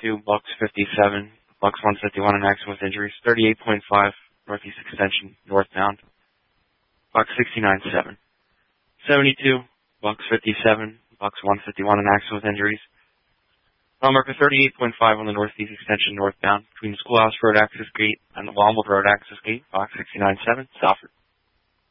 72, Bucks 57, Bucks 151 in accident with injuries. 38.5, Northeast Extension, northbound, Bucks 69.7. 72, Bucks 57, Bucks 151 in accident with injuries. Mile marker 38.5 on the Northeast Extension northbound between the Schoolhouse Road access gate and the Womble Road access gate, Bucks 69.7, Salford.